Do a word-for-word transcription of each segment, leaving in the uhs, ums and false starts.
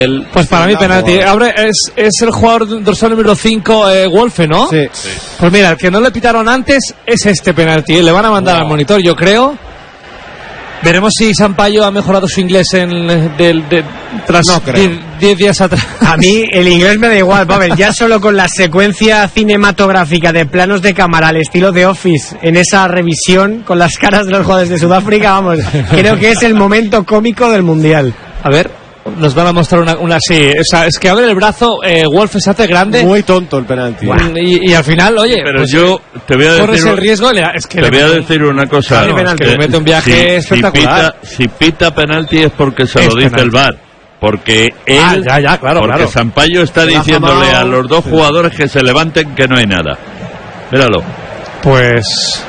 El, pues para mí penalti. Ahora es, es el jugador dorsal número cinco, eh, Wolfe, ¿no? Sí. sí. Pues mira, el que no le pitaron antes es este penalti. Le van a mandar wow. al monitor, yo creo. Veremos si Sampaio ha mejorado su inglés en del de, tras no diez días atrás. A mí el inglés me da igual, Pavel. Ya solo con la secuencia cinematográfica de planos de cámara al estilo de Office en esa revisión con las caras de los jugadores de Sudáfrica, vamos, creo que es el momento cómico del Mundial. A ver, nos van a mostrar una, una sí, o sea, es que abre el brazo, eh, Wolfe se hace grande. Muy tonto el penalti. Y, y al final, oye, sí, pero pues, yo te voy a decir corres el riesgo, es que te voy a decir una cosa, claro, es que le mete un viaje si, espectacular. Si pita, si pita penalti es porque se es lo dice penalti. el V A R, porque él, ah, ya, ya, claro, porque claro. Sampaio está diciéndole a los dos jugadores que se levanten que no hay nada. Míralo. Pues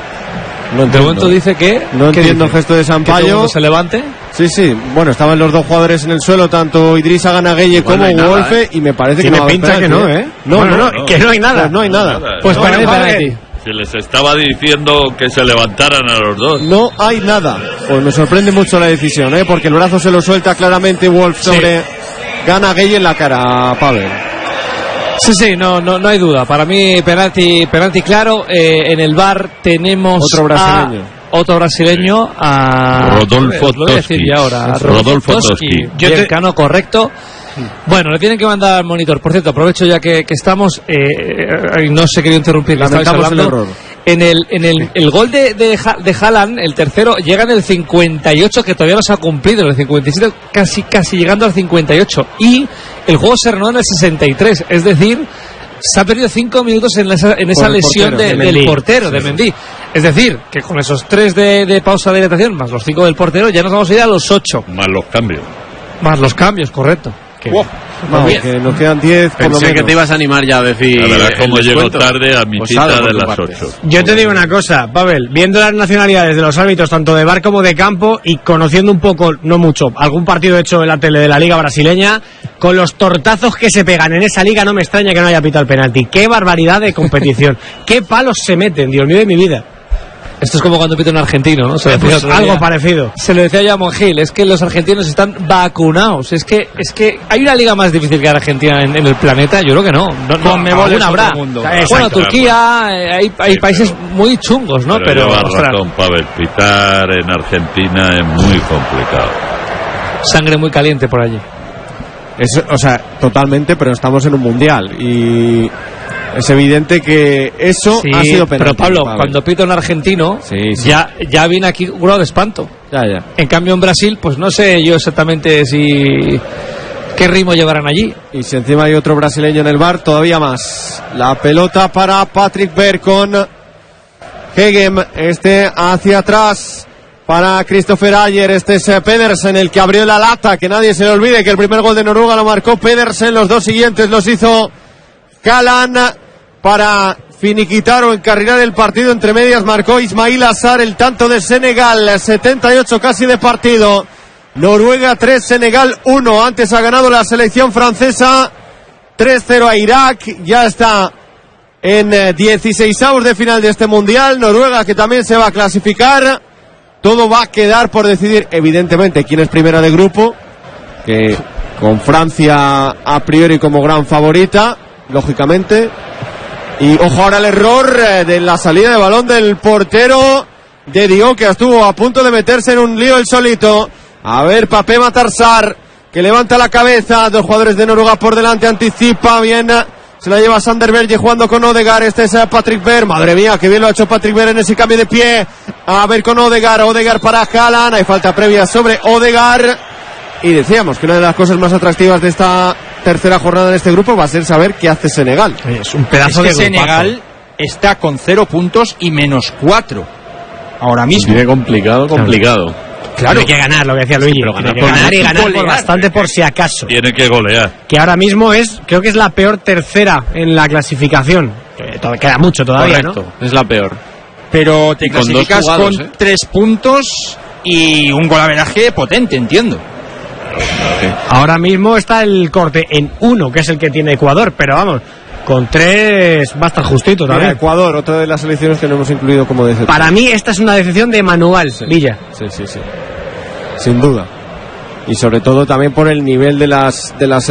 no de momento dice que no ¿qué entiendo dice? el gesto de Sampaio. ¿Se levante? Sí, sí. Bueno, estaban los dos jugadores en el suelo, tanto Idrissa Gana Gueye como no Wolfe, nada, ¿eh? y me parece sí que me no pinta que no, ¿eh? No, bueno, no, no, no, que no hay nada. Pues no hay nada. Pues no, para mí no, penalti. Se les estaba diciendo que se levantaran a los dos. No hay nada. Pues me sorprende mucho la decisión, ¿eh? Porque el brazo se lo suelta claramente Wolfe sobre sí. Gana Gueye en la cara, Pavel. Sí, sí, no, no, no hay duda. Para mí penalti, penalti claro. Eh, en el V A R tenemos otro brasileño. A, otro brasileño a Rodolfo lo voy a decir ya ahora. Rodolfo Toski. Bien, Cano, correcto. Bueno, le tienen que mandar al monitor. Por cierto, aprovecho ya que, que estamos. Eh, eh, no se quería interrumpir. Lamentamos el error. En el, en el, el gol de, de, de Haaland, el tercero, llega en el cincuenta y ocho, que todavía no se ha cumplido, en el cincuenta y siete, casi, casi llegando al cincuenta y ocho. Y el juego se reanudó en el sesenta y tres, es decir, se ha perdido cinco minutos en esa, en esa lesión portero, de, de del portero, sí, de Mendy. Sí. Es decir, que con esos tres de, de pausa de hidratación, más los cinco del portero, ya nos vamos a ir a los ocho. Más los cambios. Más los cambios, correcto. Que, wow. No, que nos quedan diez por Pensé lo menos. que te ibas a animar ya a decir. La verdad, como llego tarde a mi cita pues de las ocho. Yo te digo una cosa, Pavel, viendo las nacionalidades de los árbitros, tanto de V A R como de campo, y conociendo un poco, no mucho, algún partido hecho en la tele de la liga brasileña, con los tortazos que se pegan en esa liga, no me extraña que no haya pitado el penalti. ¡Qué barbaridad de competición! ¡Qué palos se meten, Dios mío de mi vida! Esto es como cuando pita un argentino, ¿no? Se le pues decía algo día, parecido. Se lo decía ya a Monjil, es que los argentinos están vacunados. Es que es que hay una liga más difícil que Argentina en, en el planeta, yo creo que no. No, no me aún habrá. Mundo. Bueno, exacto, Turquía, eh, hay, hay sí, países pero, muy chungos, ¿no? Pero, pero lleva razón, Pavel, pitar en Argentina es muy complicado. Sangre muy caliente por allí. Es, o sea, totalmente, pero estamos en un mundial y es evidente que eso sí, ha sido penalti. Pero Pablo, Pablo, cuando pita un argentino, sí, sí. ya ya viene aquí curado de espanto. Ya, ya. En cambio en Brasil, pues no sé yo exactamente si qué ritmo llevarán allí. Y si encima hay otro brasileño en el V A R, todavía más. La pelota para Patrick Berg con Hegem, este hacia atrás para Christopher Ayer. Este es Pedersen el que abrió la lata, que nadie se le olvide que el primer gol de Noruega lo marcó Pedersen, los dos siguientes los hizo Haaland. Para finiquitar o encarrilar el partido, entre medias marcó Ismail Assar el tanto de Senegal. Setenta y ocho casi de partido. Noruega tres, Senegal uno. Antes ha ganado la selección francesa tres cero a Irak. Ya está en dieciseisavos de final de este mundial. Noruega, que también se va a clasificar. Todo va a quedar por decidir, evidentemente, quién es primera de grupo, que con Francia a priori como gran favorita, lógicamente. Y ojo ahora el error de la salida de balón del portero de Dion, que estuvo a punto de meterse en un lío el solito. A ver, Papé Matarsar, que levanta la cabeza. Dos jugadores de Noruega por delante, anticipa bien. Se la lleva Sander Berge jugando con Odegaard. Este es Patrick Berg. Madre mía, que bien lo ha hecho Patrick Berg en ese cambio de pie. A ver con Odegaard. Odegaard para Haaland. Hay falta previa sobre Odegaard. Y decíamos que una de las cosas más atractivas de esta tercera jornada en este grupo va a ser saber qué hace Senegal. Es un pedazo es que de Senegal está con cero puntos y menos cuatro ahora mismo. Tiene complicado, complicado. Claro, hay que ganar, lo que decía Luigi. Sí, pero tiene que ganar, ganar y ganar golear, por bastante por si acaso. Tiene que golear. Que ahora mismo es, creo que es la peor tercera en la clasificación. Que todo, queda mucho todavía, correcto, ¿no? Es la peor. Pero te y clasificas con, jugados, con ¿eh? tres puntos y un golaveraje potente, entiendo. Sí. Ahora mismo está el corte en uno, que es el que tiene Ecuador, pero vamos, con tres va a estar justito también. Mira, Ecuador, otra de las selecciones que no hemos incluido como decepción. Para mí esta es una decepción de manual, sí. Villa. Sí, sí, sí. Sin duda. Y sobre todo también por el nivel de las de las